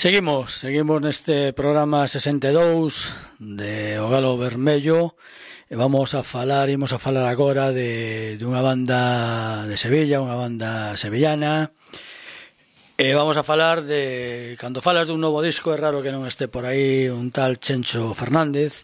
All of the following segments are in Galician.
Seguimos neste programa 62 de O Galo Vermello e imos a falar agora de unha banda de Sevilla, unha banda sevillana. E vamos a falar de, cando falas dun novo disco é raro que non este por aí un tal Chencho Fernández.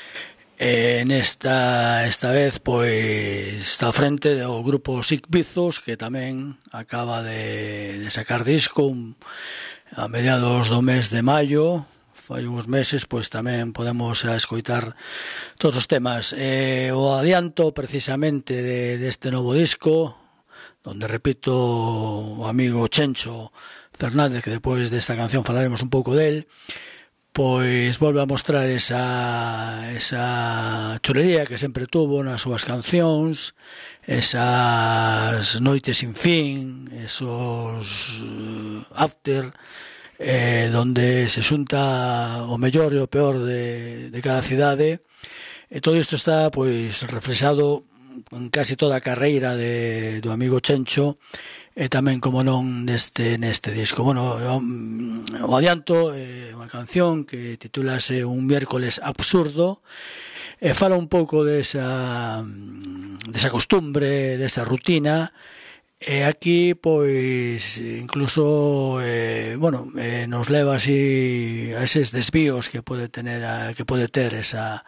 Esta vez pois está ao frente do grupo Sic Bizos, que tamén acaba de sacar disco a mediados do mes de maio. Fai uns meses, pois tamén podemos escoitar todos os temas. O adianto precisamente deste novo disco, donde repito o amigo Chencho Fernández, que depois desta canción falaremos un pouco del, pois volve a mostrar esa chulería que sempre tuvo nas súas cancións, esas noites sin fin, esos after, donde se xunta o mellor e o peor de cada cidade. E todo isto está pois reflexado en casi toda a carreira do amigo Chencho, e tamén, como non, neste disco. Bueno, o adianto é unha canción que titúlase Un miércoles absurdo, e fala un pouco desa costumbre, desa rutina, e aquí pois incluso nos leva así a eses desvíos que pode ter esa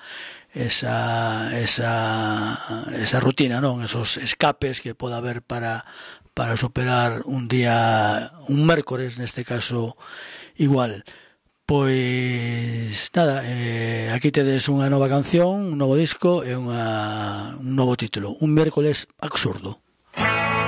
rutina, non? Esos escapes que pode haber para superar un mércores, neste caso igual. Pois nada, aquí tedes unha nova canción, un novo disco e un novo título, Un miércoles absurdo.